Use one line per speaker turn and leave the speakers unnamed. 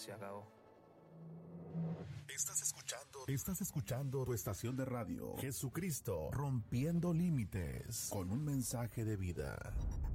se acabó.
Estás escuchando tu estación de radio, Jesucristo, rompiendo límites, con un mensaje de vida.